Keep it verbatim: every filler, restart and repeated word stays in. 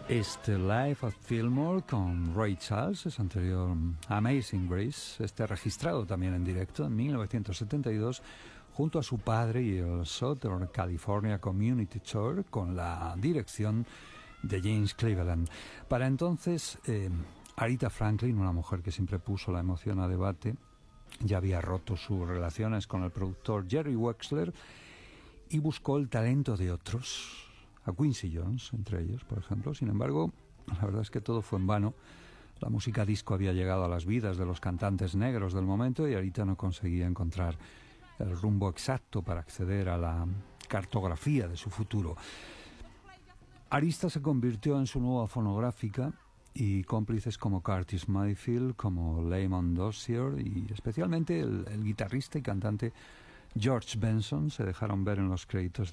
Este Life at Fillmore con Ray Charles, es anterior a Amazing Grace, este registrado también en directo en mil novecientos setenta y dos junto a su padre y el Southern California Community Tour con la dirección de James Cleveland. Para entonces, eh, Aretha Franklin, una mujer que siempre puso la emoción a debate, ya había roto sus relaciones con el productor Jerry Wexler y buscó el talento de otros, a Quincy Jones, entre ellos, por ejemplo. Sin embargo, la verdad es que todo fue en vano. La música disco había llegado a las vidas de los cantantes negros del momento y Aretha no conseguía encontrar el rumbo exacto para acceder a la cartografía de su futuro. Arista se convirtió en su nueva fonográfica y cómplices como Curtis Mayfield, como Lamont Dozier y especialmente el, el guitarrista y cantante George Benson se dejaron ver en los créditos